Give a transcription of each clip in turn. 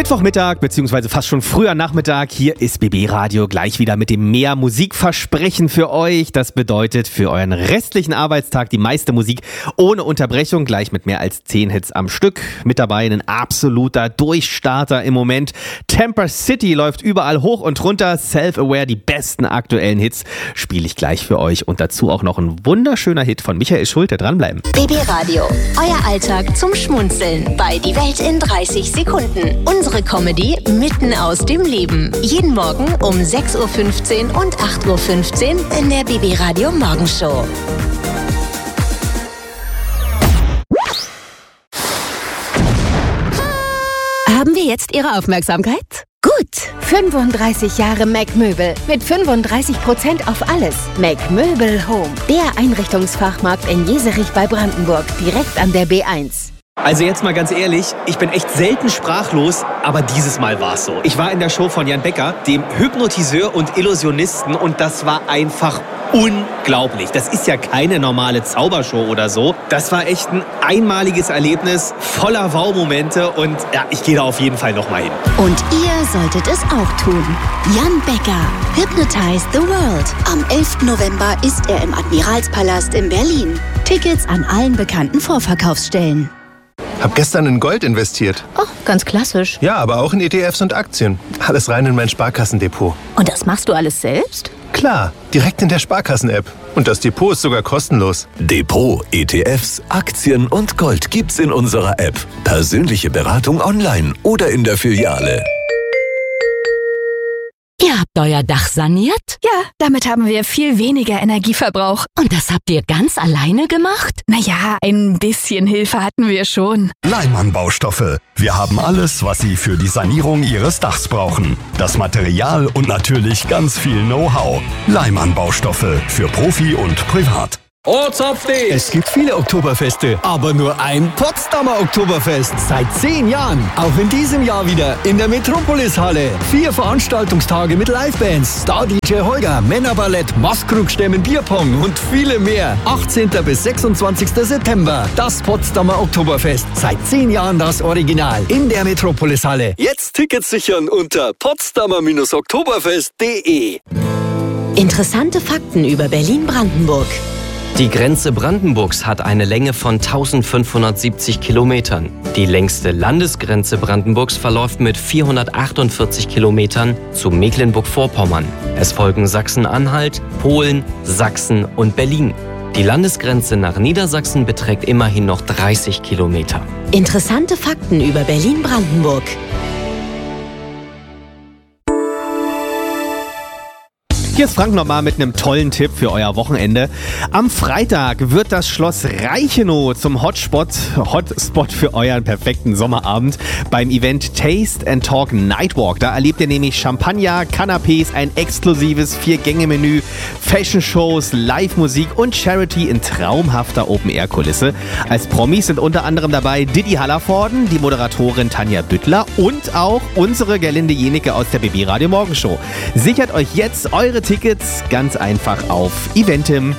Mittwochmittag bzw. fast schon früher Nachmittag. Hier ist BB Radio gleich wieder mit dem mehr Musikversprechen für euch. Das bedeutet für euren restlichen Arbeitstag die meiste Musik ohne Unterbrechung, gleich mit mehr als 10 Hits am Stück. Mit dabei ein absoluter Durchstarter im Moment. Temper City läuft überall hoch und runter. Self-Aware, die besten aktuellen Hits spiele ich gleich für euch. Und dazu auch noch ein wunderschöner Hit von Michael Schulte. Dranbleiben. BB Radio, euer Alltag zum Schmunzeln bei Die Welt in 30 Sekunden. Unsere Comedy mitten aus dem Leben. Jeden Morgen um 6.15 Uhr und 8.15 Uhr in der BB Radio Morgenshow. Haben wir jetzt Ihre Aufmerksamkeit? Gut, 35 Jahre Mac Möbel mit 35% auf alles. Mac Möbel Home, der Einrichtungsfachmarkt in Jeserich bei Brandenburg, direkt an der B1. Also jetzt mal ganz ehrlich, ich bin echt selten sprachlos, aber dieses Mal war es so. Ich war in der Show von Jan Becker, dem Hypnotiseur und Illusionisten, und das war einfach unglaublich. Das ist ja keine normale Zaubershow oder so. Das war echt ein einmaliges Erlebnis, voller Wow-Momente, und ja, ich gehe da auf jeden Fall nochmal hin. Und ihr solltet es auch tun. Jan Becker, Hypnotize the World. Am 11. November ist er im Admiralspalast in Berlin. Tickets an allen bekannten Vorverkaufsstellen. Hab gestern in Gold investiert. Oh, ganz klassisch. Ja, aber auch in ETFs und Aktien. Alles rein in mein Sparkassendepot. Und das machst du alles selbst? Klar, direkt in der Sparkassen-App. Und das Depot ist sogar kostenlos. Depot, ETFs, Aktien und Gold gibt's in unserer App. Persönliche Beratung online oder in der Filiale. Ihr habt euer Dach saniert? Ja, damit haben wir viel weniger Energieverbrauch. Und das habt ihr ganz alleine gemacht? Naja, ein bisschen Hilfe hatten wir schon. Leimann Baustoffe. Wir haben alles, was Sie für die Sanierung Ihres Dachs brauchen. Das Material und natürlich ganz viel Know-how. Leimann Baustoffe für Profi und Privat. Es gibt viele Oktoberfeste, aber nur ein Potsdamer Oktoberfest. Seit 10 Jahren. Auch in diesem Jahr wieder in der Metropolis-Halle. 4 Veranstaltungstage mit Livebands, Star-DJ Holger, Männerballett, Maskrug-Stemmen, Bierpong und viele mehr. 18. bis 26. September. Das Potsdamer Oktoberfest. Seit 10 Jahren das Original. In der Metropolis-Halle. Jetzt Tickets sichern unter potsdamer-oktoberfest.de. Interessante Fakten über Berlin-Brandenburg. Die Grenze Brandenburgs hat eine Länge von 1570 Kilometern. Die längste Landesgrenze Brandenburgs verläuft mit 448 Kilometern zu Mecklenburg-Vorpommern. Es folgen Sachsen-Anhalt, Polen, Sachsen und Berlin. Die Landesgrenze nach Niedersachsen beträgt immerhin noch 30 Kilometer. Interessante Fakten über Berlin-Brandenburg. Hier ist Frank nochmal mit einem tollen Tipp für euer Wochenende. Am Freitag wird das Schloss Reichenau zum Hotspot für euren perfekten Sommerabend beim Event Taste and Talk Nightwalk. Da erlebt ihr nämlich Champagner, Canapés, ein exklusives 4-Gänge-Menü, Fashion-Shows, Live-Musik und Charity in traumhafter Open-Air-Kulisse. Als Promis sind unter anderem dabei Didi Hallervorden, die Moderatorin Tanja Büttler und auch unsere Gerlinde Jenecke aus der BB Radio Morgenshow. Sichert euch jetzt eure Tickets ganz einfach auf Eventim.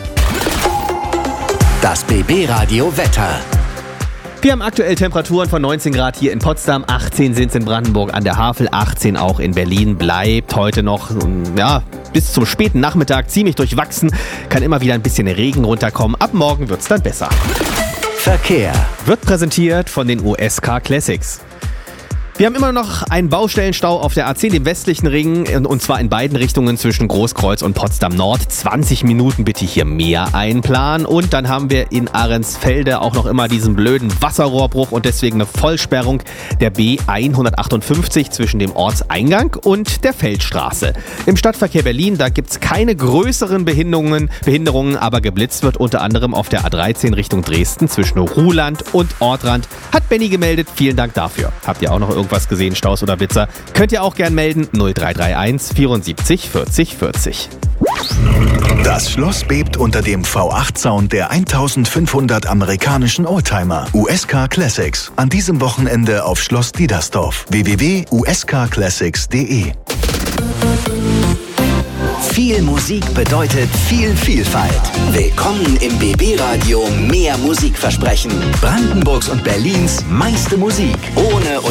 Das BB Radio Wetter. Wir haben aktuell Temperaturen von 19 Grad hier in Potsdam, 18 sind es in Brandenburg an der Havel, 18 auch in Berlin. Bleibt heute noch bis zum späten Nachmittag ziemlich durchwachsen. Kann immer wieder ein bisschen Regen runterkommen. Ab morgen wird es dann besser. Verkehr wird präsentiert von den USK Classics. Wir haben immer noch einen Baustellenstau auf der A10, dem westlichen Ring, und zwar in beiden Richtungen zwischen Großkreuz und Potsdam Nord. 20 Minuten bitte hier mehr einplanen. Und dann haben wir in Ahrensfelde auch noch immer diesen blöden Wasserrohrbruch und deswegen eine Vollsperrung der B158 zwischen dem Ortseingang und der Feldstraße. Im Stadtverkehr Berlin, da gibt es keine größeren Behinderungen, aber geblitzt wird unter anderem auf der A13 Richtung Dresden zwischen Ruhland und Ortrand. Hat Benny gemeldet, vielen Dank dafür. Habt ihr auch noch irgendwas gesehen, Staus oder Blitzer? Könnt ihr auch gern melden, 0331 74 40 40. Das Schloss bebt unter dem V8-Sound der 1500 amerikanischen Oldtimer. USK Classics. An diesem Wochenende auf Schloss Diedersdorf. www.uskclassics.de. Viel Musik bedeutet viel Vielfalt. Willkommen im BB Radio Mehr Musikversprechen. Brandenburgs und Berlins meiste Musik. Ohne